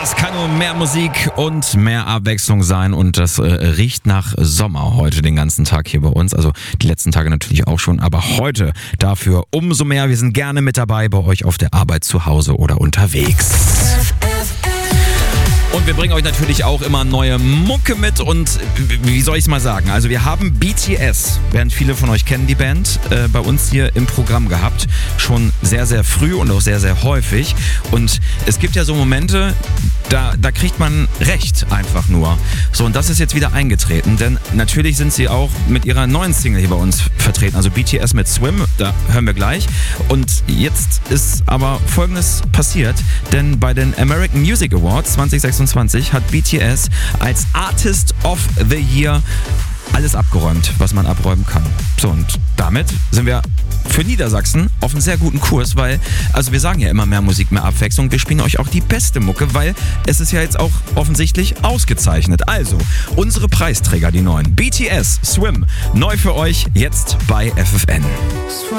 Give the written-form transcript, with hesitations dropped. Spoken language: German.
Das kann nur mehr Musik und mehr Abwechslung sein und das riecht nach Sommer heute den ganzen Tag hier bei uns. Also die letzten Tage natürlich auch schon, aber heute dafür umso mehr. Wir sind gerne mit dabei bei euch auf der Arbeit, zu Hause oder unterwegs. Und wir bringen euch natürlich auch immer neue Mucke mit und wie soll ich es mal sagen? Also wir haben BTS, werden viele von euch kennen, die Band, bei uns hier im Programm gehabt. Schon sehr, sehr früh und auch sehr, sehr häufig. Und es gibt ja so Momente, da kriegt man recht einfach nur. So, und das ist jetzt wieder eingetreten, denn natürlich sind sie auch mit ihrer neuen Single hier bei uns vertreten. Also BTS mit Swim, da hören wir gleich. Und jetzt ist aber Folgendes passiert, denn bei den American Music Awards 2026 hat BTS als Artist of the Year alles abgeräumt, was man abräumen kann. So, und damit sind wir für Niedersachsen auf einem sehr guten Kurs, weil, also wir sagen ja immer mehr Musik, mehr Abwechslung. Wir spielen euch auch die beste Mucke, weil es ist ja jetzt auch offensichtlich ausgezeichnet. Also, unsere Preisträger, die neuen. BTS, Swim, neu für euch, jetzt bei FFN.